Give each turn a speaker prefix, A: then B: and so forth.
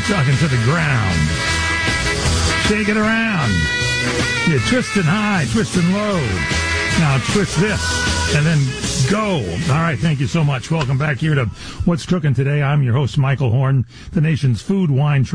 A: talking to the ground. Shake it around. You twisting high, twisting low. Now twist this and then go. All right, thank you so much. Welcome back here to What's Cooking Today. I'm your host, Michael Horn, the nation's food, wine,